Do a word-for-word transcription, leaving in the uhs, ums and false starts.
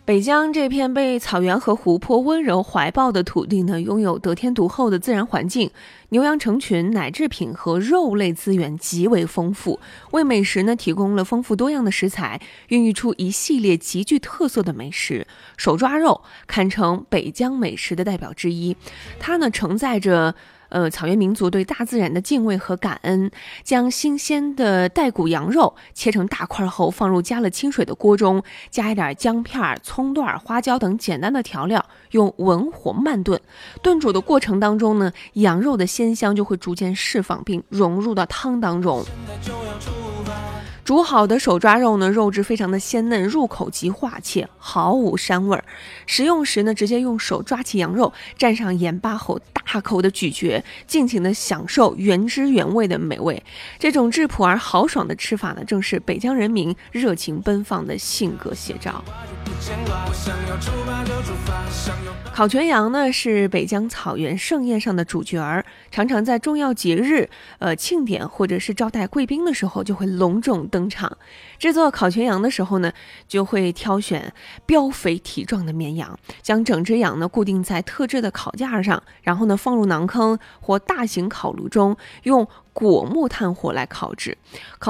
北疆这片被草原和湖泊温柔怀抱的土地呢，拥有得天独厚的自然环境，牛羊成群，奶制品和肉类资源极为丰富，为美食呢提供了丰富多样的食材，孕育出一系列极具特色的美食。手抓肉堪称北疆美食的代表之一，它呢承载着呃，草原民族对大自然的敬畏和感恩，将新鲜的带骨羊肉切成大块后，放入加了清水的锅中，加一点姜片、葱段、花椒等简单的调料，用文火慢炖。炖煮的过程当中呢，羊肉的鲜香就会逐渐释放并融入到汤当中。煮好的手抓肉呢，肉质非常的鲜嫩，入口即化且毫无膻味儿。食用时呢，直接用手抓起羊肉，蘸上盐巴后大口的咀嚼，尽情的享受原汁原味的美味。这种质朴而豪爽的吃法呢，正是北疆人民热情奔放的性格写照。烤全羊呢是北疆草原盛宴上的主角儿，常常在重要节日、呃庆典或者是招待贵宾的时候就会隆重登场。制作烤全羊的时候呢，就会挑选膘肥体壮的绵羊，将整只羊呢固定在特制的烤架上，然后呢放入馕坑或大型烤炉中，用果木炭火来烤制。